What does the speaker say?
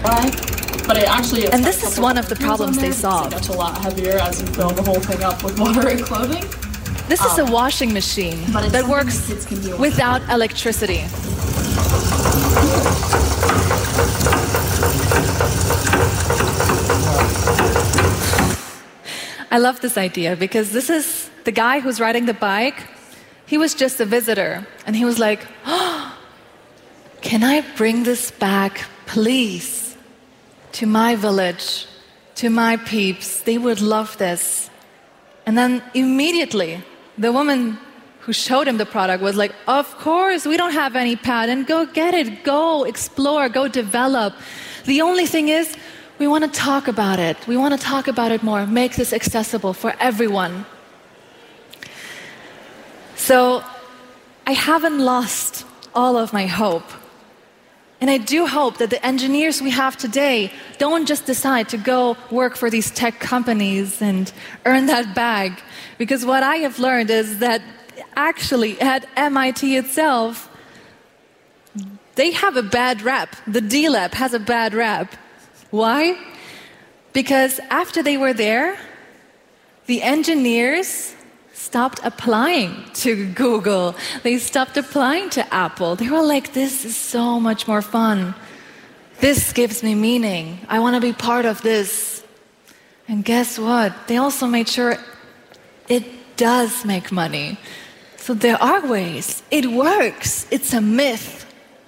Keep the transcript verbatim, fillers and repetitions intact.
by. But it actually, and this is one of the problems they solved. It gets a lot heavier as you fill the whole thing up with water and clothing. This is um, a washing machine that works without electricity. I love this idea because this is the guy who's riding the bike. He was just a visitor, and he was like, oh, can I bring this back, please, to my village, to my peeps? They would love this. And then immediately, the woman who showed him the product was like, of course, we don't have any patent. Go get it. Go explore. Go develop. The only thing is, we want to talk about it. We want to talk about it more. Make this accessible for everyone. So I haven't lost all of my hope. And I do hope that the engineers we have today don't just decide to go work for these tech companies and earn that bag. Because what I have learned is that actually at M I T itself, they have a bad rap. The D Lab has a bad rap. Why? Because after they were there, the engineers stopped applying to Google. They stopped applying to Apple. They were like, this is so much more fun. This gives me meaning. I want to be part of this. And guess what? They also made sure it does make money. So there are ways. It works. It's a myth.